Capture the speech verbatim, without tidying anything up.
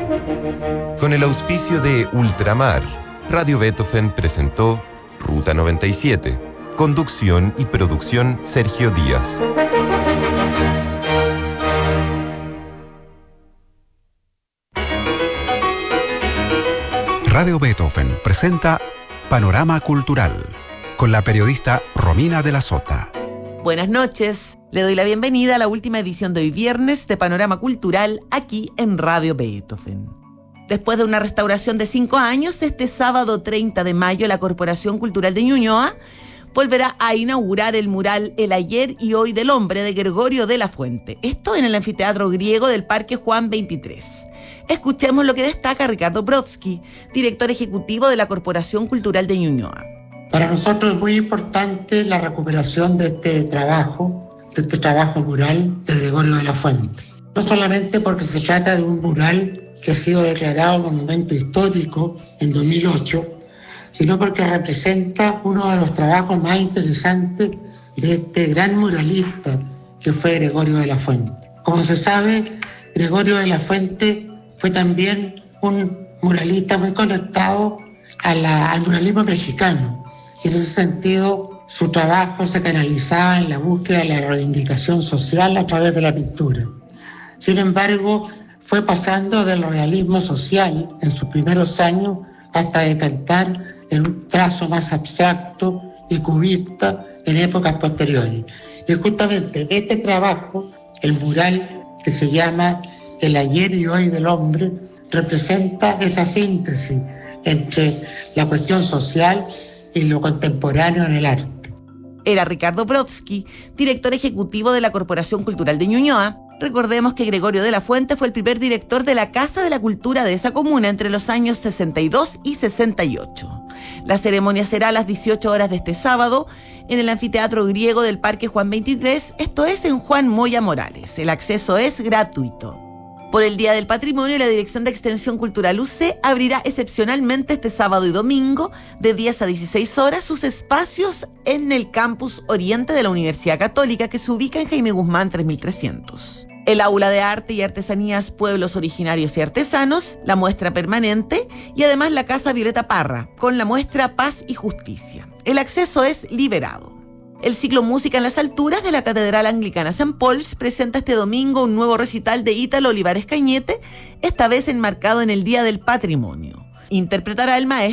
Con el auspicio de Ultramar, Radio Beethoven presentó Ruta noventa y siete. Conducción y producción Sergio Díaz. Radio Beethoven presenta Panorama Cultural con la periodista Romina de la Sota. Buenas noches, le doy la bienvenida a la última edición de hoy viernes de Panorama Cultural aquí en Radio Beethoven. Después de una restauración de cinco años, este sábado treinta de mayo la Corporación Cultural de Ñuñoa volverá a inaugurar el mural El ayer y hoy del hombre de Gregorio de la Fuente. Esto en el anfiteatro griego del Parque Juan veintitrés. Escuchemos lo que destaca Ricardo Brodsky, director ejecutivo de la Corporación Cultural de Ñuñoa. Para nosotros es muy importante la recuperación de este trabajo, de este trabajo mural de Gregorio de la Fuente. No solamente porque se trata de un mural que ha sido declarado monumento histórico en dos mil ocho, sino porque representa uno de los trabajos más interesantes de este gran muralista que fue Gregorio de la Fuente. Como se sabe, Gregorio de la Fuente fue también un muralista muy conectado a la, al muralismo mexicano. Y en ese sentido, su trabajo se canalizaba en la búsqueda de la reivindicación social a través de la pintura. Sin embargo, fue pasando del realismo social en sus primeros años hasta decantar en un trazo más abstracto y cubista en épocas posteriores. Y justamente este trabajo, el mural que se llama El ayer y hoy del hombre, representa esa síntesis entre la cuestión social y lo contemporáneo en el arte. Era Ricardo Brodsky, director ejecutivo de la Corporación Cultural de Ñuñoa. Recordemos que Gregorio de la Fuente fue el primer director de la Casa de la Cultura de esa comuna entre los años sesenta y dos y sesenta y ocho. La ceremonia será a las dieciocho horas de este sábado en el anfiteatro griego del Parque Juan veintitrés, esto es en Juan Moya Morales. El acceso es gratuito. Por el Día del Patrimonio, la Dirección de Extensión Cultural U C abrirá excepcionalmente este sábado y domingo de diez a dieciséis horas sus espacios en el campus Oriente de la Universidad Católica, que se ubica en Jaime Guzmán tres mil trescientos. El Aula de Arte y Artesanías Pueblos Originarios y Artesanos, la muestra permanente y además la Casa Violeta Parra, con la muestra Paz y Justicia. El acceso es liberado. El ciclo Música en las Alturas de la Catedral Anglicana San Paul's presenta este domingo un nuevo recital de Ítalo Olivares Cañete, esta vez enmarcado en el Día del Patrimonio. Interpretará el maestro